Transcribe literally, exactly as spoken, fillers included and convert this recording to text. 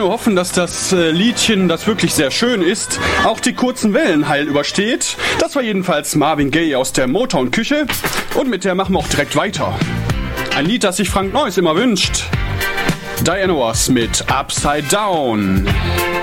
nur hoffen, dass das äh, Liedchen, das wirklich sehr schön ist, auch die kurzen Wellen heil übersteht. Das war jedenfalls Marvin Gaye aus der Motown-Küche. Und mit der machen wir auch direkt weiter. Ein Lied, das sich Frank Neuss immer wünscht. Diana Ross mit Upside Down.